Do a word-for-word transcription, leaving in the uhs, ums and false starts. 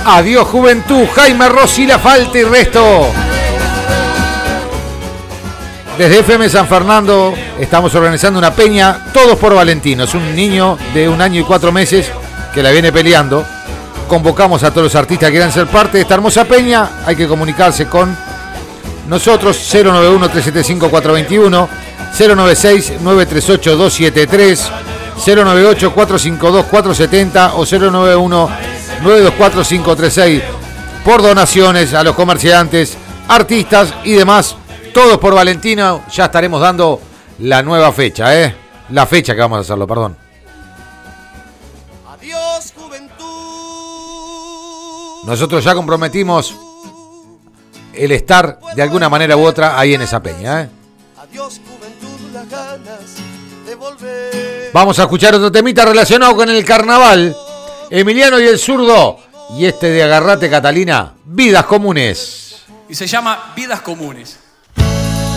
Adiós Juventud, Jaime Rossi, La Falta y resto. Desde F M San Fernando estamos organizando una peña, todos por Valentino. Es un niño de un año y cuatro meses que la viene peleando. Convocamos a todos los artistas que quieran ser parte de esta hermosa peña. Hay que comunicarse con nosotros, cero nueve uno, tres siete cinco, cuatro dos uno, cero nueve seis, nueve tres ocho, dos siete tres, cero nueve ocho, cuatro cinco dos, cuatro siete cero o cero nueve uno, nueve dos cuatro, cinco tres seis. Por donaciones a los comerciantes, artistas y demás. Todos por Valentino. Ya estaremos dando la nueva fecha, ¿eh? La fecha que vamos a hacerlo, perdón. Adiós, juventud. Nosotros ya comprometimos el estar de alguna manera u otra ahí en esa peña, ¿eh? Adiós, juventud, las ganas de volver. Vamos a escuchar otro temita relacionado con el carnaval. Emiliano y el Zurdo. Y este de Agarrate, Catalina, Vidas Comunes. Y se llama Vidas Comunes.